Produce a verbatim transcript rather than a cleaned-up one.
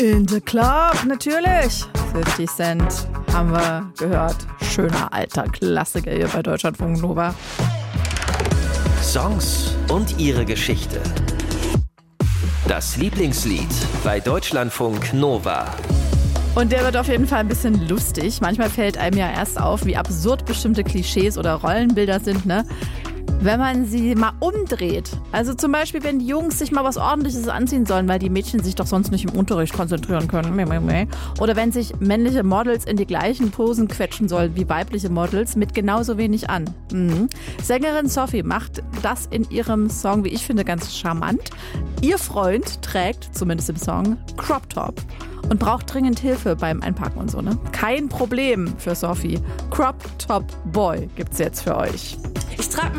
In the Club, natürlich. fünfzig Cent haben wir gehört. Schöner alter Klassiker hier bei Deutschlandfunk Nova. Songs und ihre Geschichte. Das Lieblingslied bei Deutschlandfunk Nova. Und der wird auf jeden Fall ein bisschen lustig. Manchmal fällt einem ja erst auf, wie absurd bestimmte Klischees oder Rollenbilder sind, ne? Wenn man sie mal umdreht. Also zum Beispiel, wenn die Jungs sich mal was Ordentliches anziehen sollen, weil die Mädchen sich doch sonst nicht im Unterricht konzentrieren können. Oder wenn sich männliche Models in die gleichen Posen quetschen sollen wie weibliche Models mit genauso wenig an. Mhm. Sängerin Sophie macht das in ihrem Song, wie ich finde, ganz charmant. Ihr Freund trägt, zumindest im Song, Crop Top und braucht dringend Hilfe beim Einpacken und so, ne? Kein Problem für Sophie. Crop Top Boy gibt's jetzt für euch.